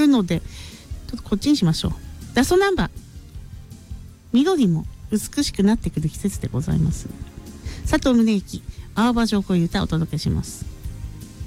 のでちょっとこっちにしましょう。ラストナンバー、緑も美しくなってくる季節でございます。佐藤宗之、青葉城恋歌をお届けします。